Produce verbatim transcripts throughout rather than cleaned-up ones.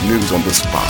News on the spot.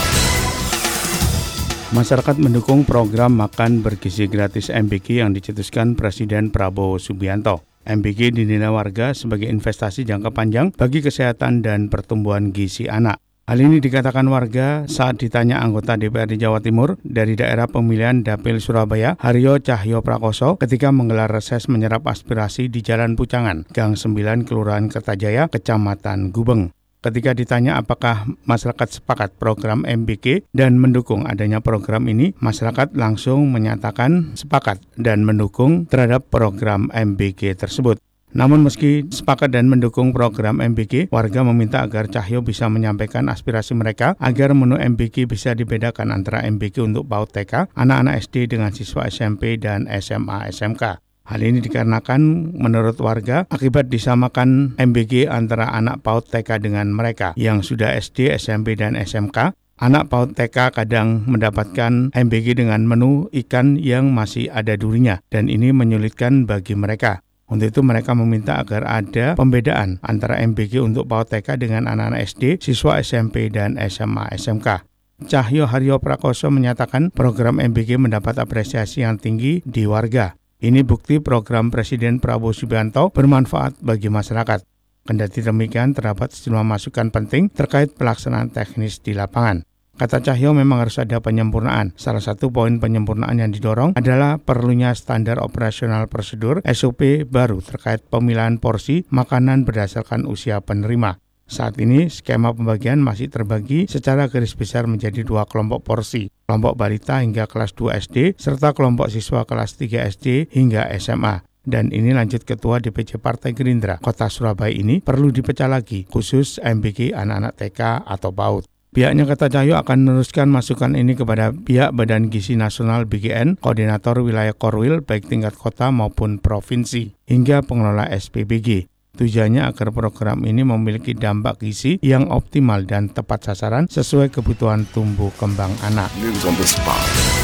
Masyarakat mendukung program makan bergizi gratis M B G yang dicetuskan Presiden Prabowo Subianto. M B G dinilai warga sebagai investasi jangka panjang bagi kesehatan dan pertumbuhan gizi anak. Hal ini dikatakan warga saat ditanya anggota D P R D Jawa Timur dari daerah pemilihan Dapil Surabaya, Haryo Cahyo Prakoso, ketika menggelar reses menyerap aspirasi di Jalan Pucangan, Gang sembilan, Kelurahan Kertajaya, Kecamatan Gubeng. Ketika ditanya apakah masyarakat sepakat program M B G dan mendukung adanya program ini, masyarakat langsung menyatakan sepakat dan mendukung terhadap program M B G tersebut. Namun meski sepakat dan mendukung program M B G, warga meminta agar Cahyo bisa menyampaikan aspirasi mereka agar menu M B G bisa dibedakan antara M B G untuk PAUD T K, anak-anak S D dengan siswa S M P dan S M A S M K. Hal ini dikarenakan menurut warga akibat disamakan M B G antara anak PAUD T K dengan mereka yang sudah S D, S M P, dan S M K. Anak PAUD T K kadang mendapatkan M B G dengan menu ikan yang masih ada durinya dan ini menyulitkan bagi mereka. Untuk itu mereka meminta agar ada pembedaan antara M B G untuk PAUD T K dengan anak-anak S D, siswa S M P, dan S M A S M K. Cahyo Haryo Prakoso menyatakan program M B G mendapat apresiasi yang tinggi di warga. Ini bukti program Presiden Prabowo Subianto bermanfaat bagi masyarakat. Kendati demikian, terdapat sejumlah masukan penting terkait pelaksanaan teknis di lapangan. Kata Cahyo memang harus ada penyempurnaan. Salah satu poin penyempurnaan yang didorong adalah perlunya standar operasional prosedur S O P baru terkait pemilahan porsi makanan berdasarkan usia penerima. Saat ini skema pembagian masih terbagi secara garis besar menjadi dua kelompok porsi, kelompok balita hingga kelas dua S D, serta kelompok siswa kelas tiga S D hingga S M A. Dan ini lanjut Ketua D P C Partai Gerindra Kota Surabaya ini perlu dipecah lagi, khusus M B G anak-anak T K atau PAUD. Pihaknya kata Cahyo akan meneruskan masukan ini kepada pihak Badan Gizi Nasional B G N, Koordinator Wilayah Korwil baik tingkat kota maupun provinsi, hingga pengelola S P B G. Tujuannya agar program ini memiliki dampak gizi yang optimal dan tepat sasaran sesuai kebutuhan tumbuh kembang anak. News on the spot.